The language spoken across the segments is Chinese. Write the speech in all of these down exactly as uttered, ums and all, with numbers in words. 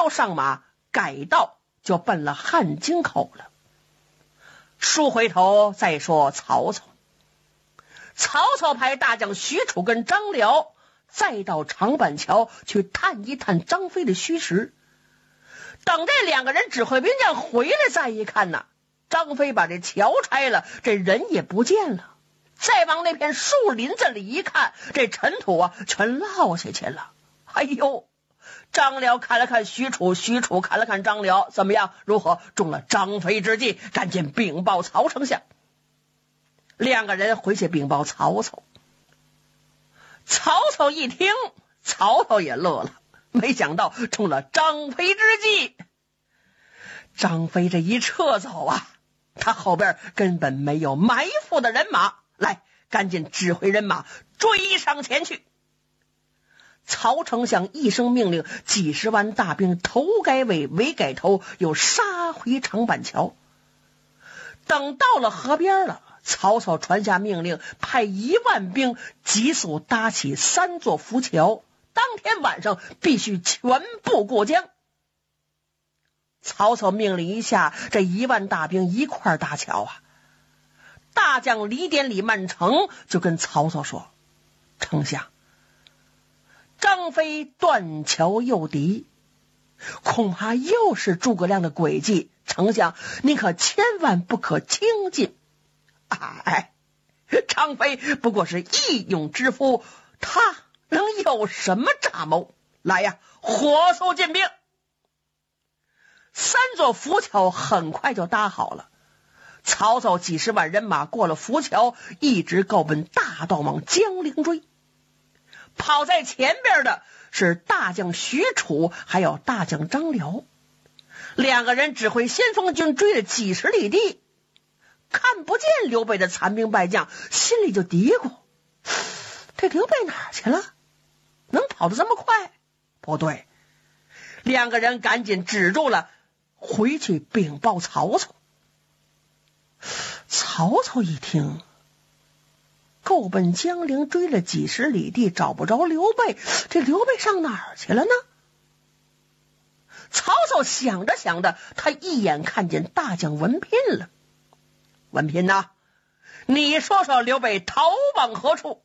条上马，改道就奔了汉京口了。书回头再说曹操，曹操派大将许褚跟张辽再到长板桥去探一探张飞的虚实。等这两个人指挥兵将回来，再一看呢，张飞把这桥拆了，这人也不见了。再往那片树林子里一看，这尘土啊全落下去了。哎呦，张辽看了看许褚，许褚看了看张辽，怎么样？如何？中了张飞之计，赶紧禀报曹丞相。两个人回去禀报曹操。曹操一听，曹操也乐了，没想到中了张飞之计。张飞这一撤走啊，他后边根本没有埋伏的人马，来，赶紧指挥人马追上前去。曹丞相一声命令，几十万大兵头改尾，尾改头，又杀回长板桥。等到了河边了，曹操传下命令，派一万兵急速搭起三座浮桥，当天晚上必须全部过江。曹操命令一下，这一万大兵一块搭桥啊。大将李典、李曼成就跟曹操说：“丞相，张飞断桥诱敌，恐怕又是诸葛亮的诡计，丞相您可千万不可轻进。哎，张飞不过是义勇之夫，他能有什么诈谋？来呀，火速进兵！”三座浮桥很快就搭好了，曹操几十万人马过了浮桥，一直够奔大道往江陵追。跑在前边的是大将许褚，还有大将张辽。两个人指挥先锋军追了几十里地，看不见刘备的残兵败将，心里就嘀咕：这刘备哪儿去了？能跑得这么快？不对，两个人赶紧止住了，回去禀报曹操。曹操一听，够奔江陵追了几十里地，找不着刘备，这刘备上哪儿去了呢？曹操想着想着，他一眼看见大将文聘了。文聘呐，你说说刘备逃往何处？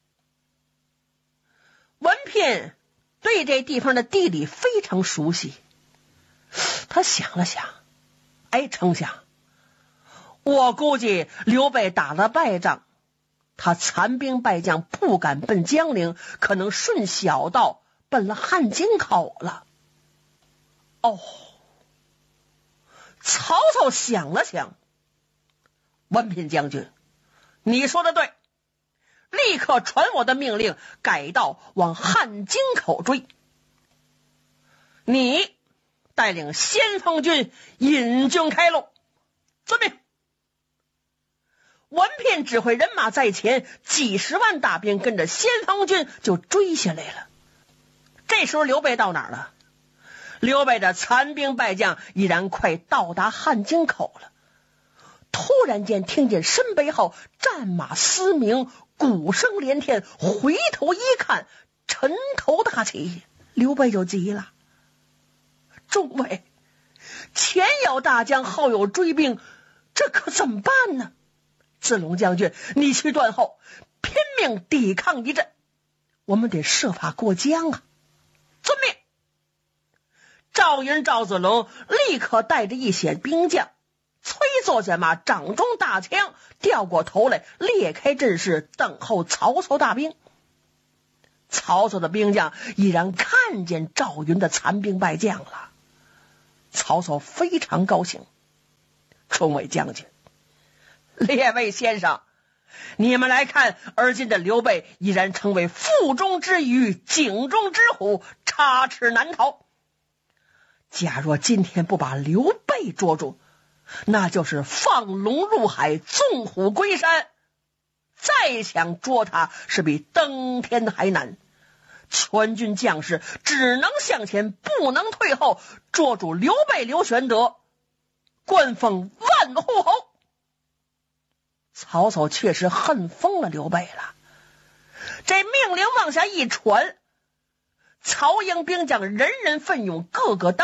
文聘对这地方的地理非常熟悉，他想了想，哎，丞相，我估计刘备打了败仗，他残兵败将不敢奔江陵，可能顺小道奔了汉津口了。哦，曹操想了想，文聘将军，你说的对，立刻传我的命令，改道往汉津口追。你带领先锋军引军开路。遵命。文聘指挥人马在前，几十万大兵跟着先锋军就追下来了。这时候刘备到哪儿了？刘备的残兵败将已然快到达汉津口了。突然间听见身背后战马嘶鸣，鼓声连天，回头一看，尘头大起，刘备就急了：众位，前有大将，后有追兵，这可怎么办呢？子龙将军，你去断后，拼命抵抗一阵，我们得设法过江啊！遵命。赵云、赵子龙立刻带着一些兵将，催坐下马，掌中大枪，掉过头来，裂开阵势，等候曹操大兵。曹操的兵将已然看见赵云的残兵败将了，曹操非常高兴。众位将军，列位先生，你们来看，而今的刘备已然成为腹中之鱼，井中之虎，插翅难逃。假若今天不把刘备捉住，那就是放龙入海，纵虎归山，再想捉他是比登天还难。全军将士只能向前，不能退后，捉住刘备、刘玄德，官封万户侯。曹操确实恨疯了刘备了，这命令往下一传，曹营兵将人人奋勇，个个当